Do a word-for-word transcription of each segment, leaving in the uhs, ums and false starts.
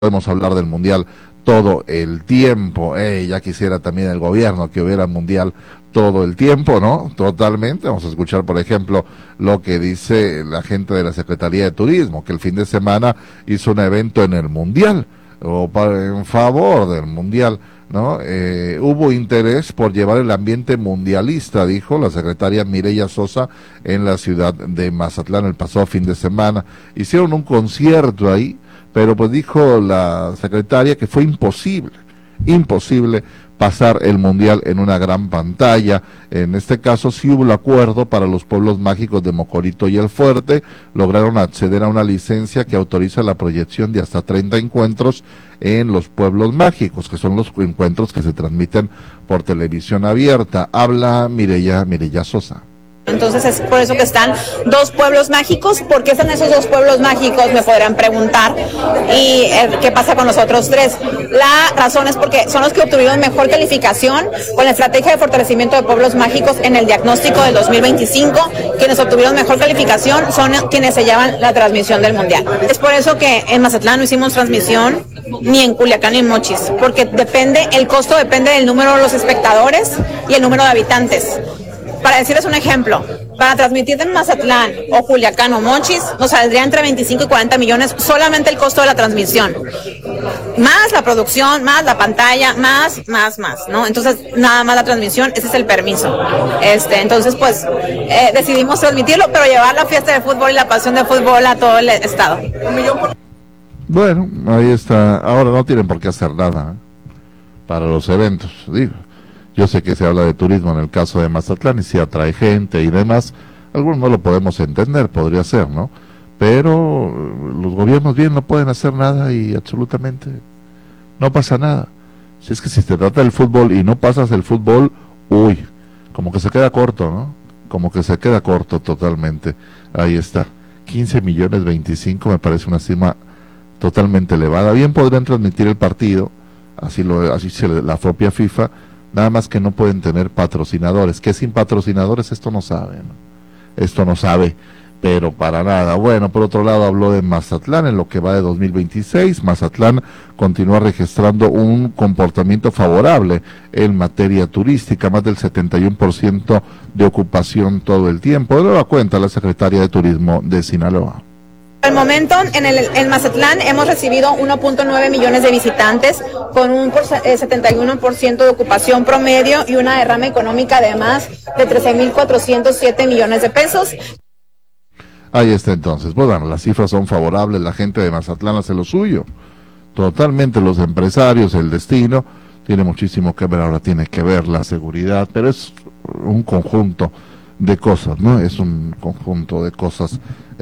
podemos hablar del mundial todo el tiempo. Eh, ya quisiera también el gobierno que hubiera mundial todo el tiempo, ¿no? Totalmente. Vamos a escuchar, por ejemplo, lo que dice la gente de la Secretaría de Turismo, que el fin de semana hizo un evento en el mundial, o para, en favor del mundial, ¿no? Eh, hubo interés por llevar el ambiente mundialista, dijo la secretaria Mireya Sosa, en la ciudad de Mazatlán el pasado fin de semana. Hicieron un concierto ahí, pero pues dijo la secretaria que fue imposible, imposible pasar el mundial en una gran pantalla. En este caso sí hubo el acuerdo para los pueblos mágicos de Mocorito y El Fuerte, lograron acceder a una licencia que autoriza la proyección de hasta treinta encuentros en los pueblos mágicos, que son los encuentros que se transmiten por televisión abierta. Habla Mireya, Mireya Sosa. Entonces es por eso que están dos pueblos mágicos. ¿Por qué están esos dos pueblos mágicos? Me podrán preguntar. ¿Y eh, qué pasa con los otros tres? La razón es porque son los que obtuvieron mejor calificación con la estrategia de fortalecimiento de pueblos mágicos en el diagnóstico del dos mil veinticinco. Quienes obtuvieron mejor calificación son quienes se llevan la transmisión del mundial. Es por eso que en Mazatlán no hicimos transmisión, ni en Culiacán ni en Mochis, porque depende, el costo depende del número de los espectadores y el número de habitantes. Para decirles un ejemplo, para transmitir en Mazatlán o Culiacán o Mochis, nos saldría entre veinticinco y cuarenta millones solamente el costo de la transmisión. Más la producción, más la pantalla, más, más, más, ¿no? Entonces, nada más la transmisión, ese es el permiso. Este, entonces, pues, eh, decidimos transmitirlo, pero llevar la fiesta de fútbol y la pasión de fútbol a todo el estado. Bueno, ahí está. Ahora no tienen por qué hacer nada, ¿eh? Para los eventos, digo. Yo sé que se habla de turismo en el caso de Mazatlán y si atrae gente y demás, algunos no lo podemos entender, podría ser, ¿no? Pero los gobiernos bien no pueden hacer nada y absolutamente no pasa nada. Si es que si se trata del fútbol y no pasas el fútbol, uy, como que se queda corto, ¿no? Como que se queda corto totalmente. Ahí está, quince millones veinticinco me parece una cifra totalmente elevada. Bien podrían transmitir el partido, así lo así se la propia FIFA, nada más que no pueden tener patrocinadores, que sin patrocinadores esto no sabe, ¿no? Esto no sabe, pero para nada. Bueno, por otro lado habló de Mazatlán, en lo que va de dos mil veintiséis, Mazatlán continúa registrando un comportamiento favorable en materia turística, más del setenta y uno por ciento de ocupación todo el tiempo. De nueva cuenta la secretaria de Turismo de Sinaloa. Al momento, en el en Mazatlán hemos recibido uno punto nueve millones de visitantes con un por, eh, setenta y uno por ciento de ocupación promedio y una derrama económica de más de trece mil cuatrocientos siete millones de pesos. Ahí está entonces. Bueno, las cifras son favorables, la gente de Mazatlán hace lo suyo. Totalmente los empresarios, el destino, tiene muchísimo que ver, ahora tiene que ver la seguridad, pero es un conjunto de cosas, ¿no? Es un conjunto de cosas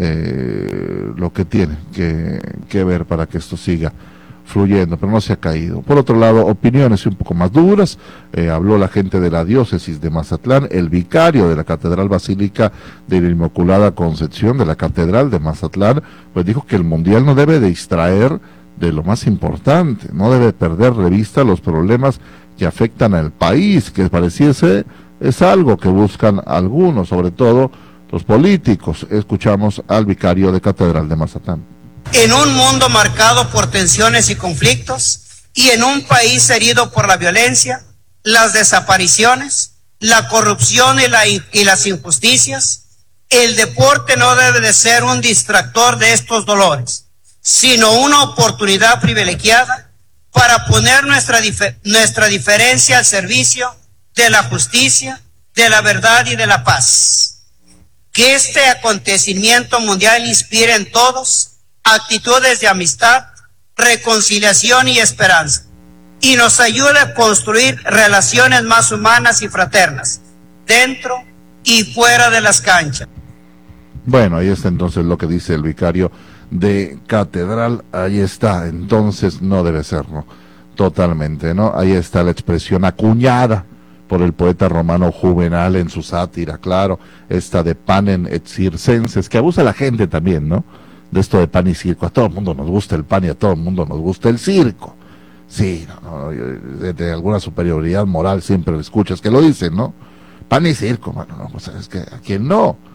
eh, lo que tiene que, que ver para que esto siga fluyendo, pero no se ha caído. Por otro lado, opiniones un poco más duras, eh, habló la gente de la diócesis de Mazatlán, el vicario de la Catedral Basílica de la Inmaculada Concepción de la Catedral de Mazatlán, pues dijo que el mundial no debe de distraer de lo más importante, no debe perder de vista los problemas que afectan al país, que pareciese es algo que buscan algunos, sobre todo los políticos. Escuchamos al vicario de Catedral de Mazatlán. En un mundo marcado por tensiones y conflictos, y en un país herido por la violencia, las desapariciones, la corrupción y, la, y las injusticias, el deporte no debe de ser un distractor de estos dolores, sino una oportunidad privilegiada para poner nuestra, dif- nuestra diferencia al servicio de la justicia, de la verdad y de la paz. Que este acontecimiento mundial inspire en todos actitudes de amistad, reconciliación y esperanza, y nos ayude a construir relaciones más humanas y fraternas, dentro y fuera de las canchas. Bueno, ahí está entonces lo que dice el vicario de Catedral, ahí está, entonces no debe ser, ¿no? Totalmente, ¿no? Ahí está la expresión acuñada por el poeta romano Juvenal en su sátira, claro, esta de panem et circenses, que abusa la gente también, ¿no? De esto de pan y circo, a todo el mundo nos gusta el pan y a todo el mundo nos gusta el circo. Sí, no, no, de, de alguna superioridad moral siempre lo escuchas que lo dicen, ¿no? Pan y circo, bueno, no, pues es que a quién no.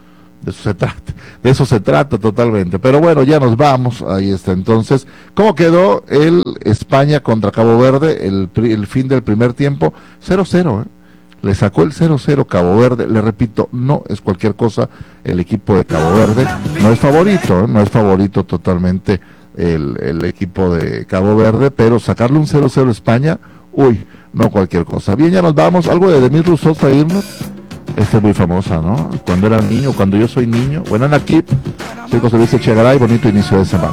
de eso se trata, de eso se trata totalmente. Pero bueno, ya nos vamos, ahí está. Entonces, ¿cómo quedó el España contra Cabo Verde, el, el fin del primer tiempo? cero cero, ¿eh? Le sacó el cero cero Cabo Verde, le repito, no es cualquier cosa el equipo de Cabo Verde, no es favorito, ¿eh? No es favorito totalmente el, el equipo de Cabo Verde, pero sacarle un cero cero a España, uy, no cualquier cosa. Bien, ya nos vamos, algo de Demis Rousseau para irnos. Esta es muy famosa, ¿no? Cuando era niño, cuando yo soy niño. Bueno, aquí, soy José Luis Echegaray, bonito inicio de semana.